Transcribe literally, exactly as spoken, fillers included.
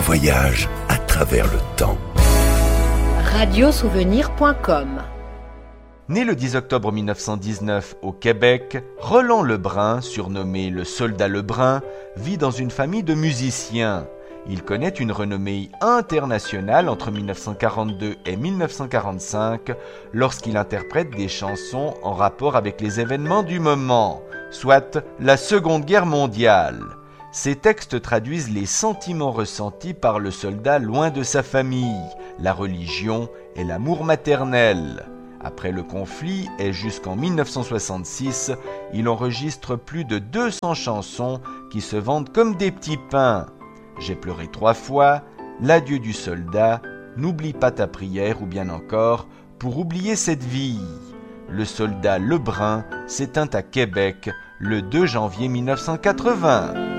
voyage à travers le temps. radiosouvenir point com. Né le dix octobre mille neuf cent dix-neuf au Québec, Roland Lebrun, surnommé le Soldat Lebrun, vit dans une famille de musiciens. Il connaît une renommée internationale entre mille neuf cent quarante-deux et mille neuf cent quarante-cinq lorsqu'il interprète des chansons en rapport avec les événements du moment, soit la Seconde Guerre mondiale. Ces textes traduisent les sentiments ressentis par le soldat loin de sa famille, la religion et l'amour maternel. Après le conflit et jusqu'en mille neuf cent soixante-six, il enregistre plus de deux cents chansons qui se vendent comme des petits pains. J'ai pleuré trois fois, L'adieu du soldat, N'oublie pas ta prière ou bien encore Pour oublier cette vie. Le soldat Lebrun s'éteint à Québec le deux janvier mille neuf cent quatre-vingts.